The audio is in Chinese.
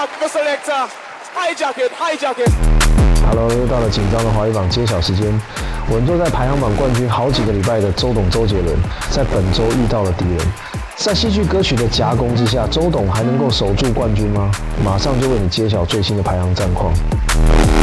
Hello， 又到了紧张的华语榜揭晓时间。稳坐在排行榜冠军好几个礼拜的周董周杰伦，在本周遇到了敌人。在戏剧歌曲的夹攻之下，周董还能够守住冠军吗？马上就为你揭晓最新的排行战况。